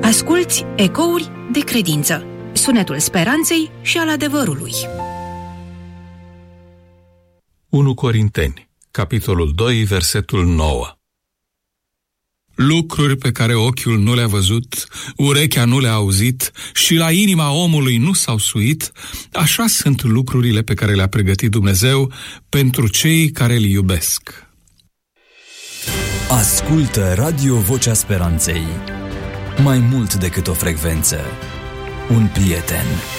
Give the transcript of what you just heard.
Asculți Ecouri de credință, sunetul speranței și al adevărului. 1 Corinteni, capitolul 2, versetul 9. Lucruri pe care ochiul nu le-a văzut, urechea nu le-a auzit și la inima omului nu s-au suit, așa sunt lucrurile pe care le-a pregătit Dumnezeu pentru cei care îl iubesc. Ascultă Radio Vocea Speranței. Mai mult decât o frecvență, un prieten.